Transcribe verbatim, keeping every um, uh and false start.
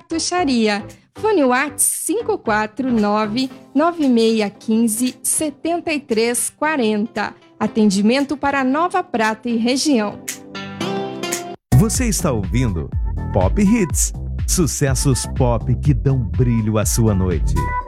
Cartucharia. Fone Whats cinco quatro nove, nove seis um cinco, sete três quatro zero. Atendimento para Nova Prata e região. Você está ouvindo Pop Hits, sucessos pop que dão brilho à sua noite.